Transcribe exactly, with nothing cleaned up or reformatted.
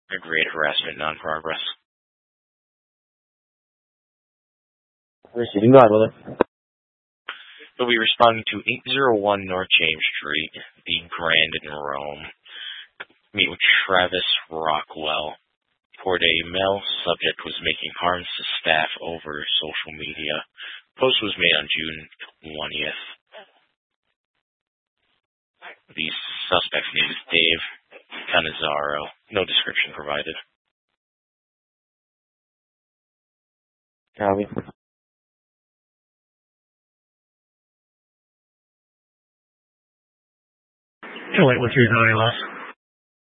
Aggravated harassment, non-progress. Receiving God, brother. We'll be responding to eight oh one North James Street, the Grand in Rome. Meet with Travis Rockwell. Report a male subject was making harms to staff over social media. Post was made on June twentieth. The suspect's name is Dave Canizaro. No description provided. Copy. Wait, what's your value loss?